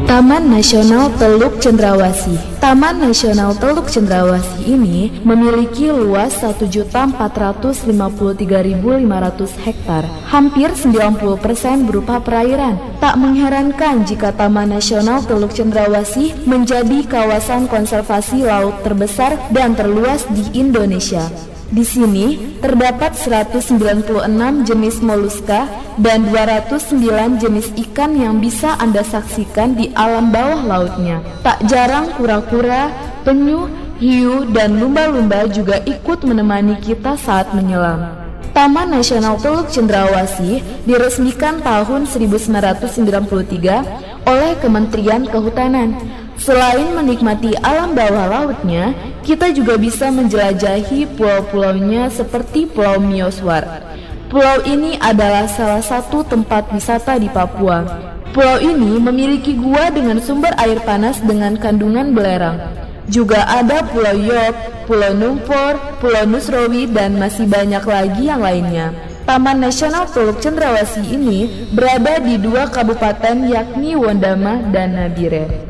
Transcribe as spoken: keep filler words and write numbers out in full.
Taman Nasional Teluk Cendrawasih. Taman Nasional Teluk Cendrawasih ini memiliki luas satu juta empat ratus lima puluh tiga ribu lima ratus hektar, hampir sembilan puluh persen berupa perairan. Tak mengherankan jika Taman Nasional Teluk Cendrawasih menjadi kawasan konservasi laut terbesar dan terluas di Indonesia. Di sini terdapat seratus sembilan puluh enam jenis moluska dan dua ratus sembilan jenis ikan yang bisa Anda saksikan di alam bawah lautnya. Tak jarang kura-kura, penyu, hiu, dan lumba-lumba juga ikut menemani kita saat menyelam. Taman Nasional Teluk Cendrawasih diresmikan tahun seribu sembilan ratus sembilan puluh tiga oleh Kementerian Kehutanan. Selain menikmati alam bawah lautnya, kita juga bisa menjelajahi pulau-pulaunya seperti Pulau Mioswar. Pulau ini adalah salah satu tempat wisata di Papua. Pulau ini memiliki gua dengan sumber air panas dengan kandungan belerang. Juga ada Pulau Yop, Pulau Numpor, Pulau Nusrowi, dan masih banyak lagi yang lainnya. Taman Nasional Teluk Cendrawasih ini berada di dua kabupaten yakni Wondama dan Nabire.